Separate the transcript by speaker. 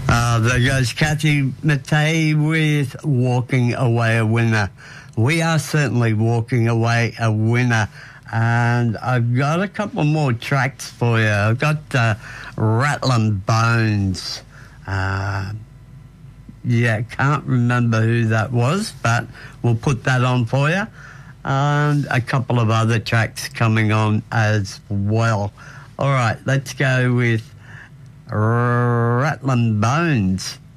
Speaker 1: There goes Kathy Matei with Walking Away a Winner. We are certainly walking away a winner. And I've got a couple more tracks for you. I've got Rattlin' Bones. Can't remember who that was, but we'll put that on for you. And a couple of other tracks coming on as well. All right, let's go with Rattlin' Bones.